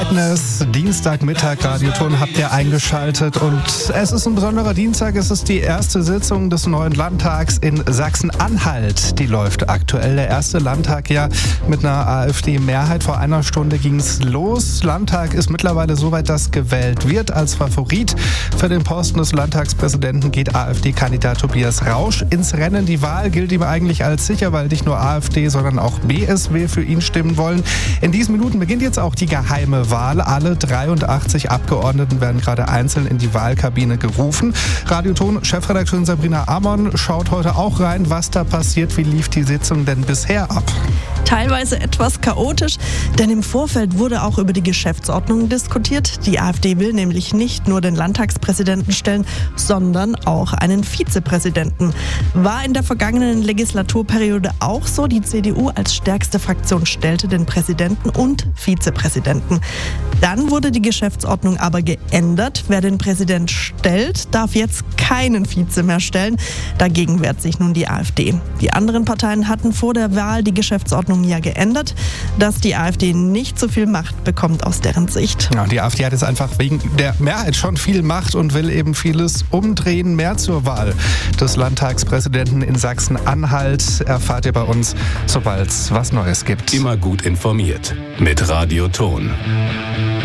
Madness, Dienstagmittag, Radioton habt ihr eingeschaltet und es ist ein besonderer Dienstag, es ist die erste Sitzung des neuen Landtags in Sachsen-Anhalt. Die läuft aktuell, der erste Landtag ja mit einer AfD-Mehrheit. Vor einer Stunde ging es los. Landtag ist mittlerweile soweit, dass gewählt wird. Als Favorit für den Posten des Landtagspräsidenten geht AfD-Kandidat Tobias Rausch ins Rennen. Die Wahl gilt ihm eigentlich als sicher, weil nicht nur AfD, sondern auch BSW für ihn stimmen wollen. In diesen Minuten beginnt jetzt auch die geheime Wahl. Alle 83 Abgeordneten werden gerade einzeln in die Wahlkabine gerufen. Radioton-Chefredakteurin Sabrina Amon schaut heute auch rein, was da passiert. Wie lief die Sitzung denn bisher ab? Teilweise etwas chaotisch, denn im Vorfeld wurde auch über die Geschäftsordnung diskutiert. Die AfD will nämlich nicht nur den Landtagspräsidenten stellen, sondern auch einen Vizepräsidenten. War in der vergangenen Legislaturperiode auch so. Die CDU als stärkste Fraktion stellte den Präsidenten und Vizepräsidenten. Dann wurde die Geschäftsordnung aber geändert. Wer den Präsident stellt, darf jetzt keinen Vize mehr stellen. Dagegen wehrt sich nun die AfD. Die anderen Parteien hatten vor der Wahl die Geschäftsordnung ja geändert, dass die AfD nicht so viel Macht bekommt aus deren Sicht. Ja, die AfD hat jetzt einfach wegen der Mehrheit schon viel Macht und will eben vieles umdrehen. Mehr zur Wahl des Landtagspräsidenten in Sachsen-Anhalt erfahrt ihr bei uns, sobald es was Neues gibt. Immer gut informiert mit Radioton.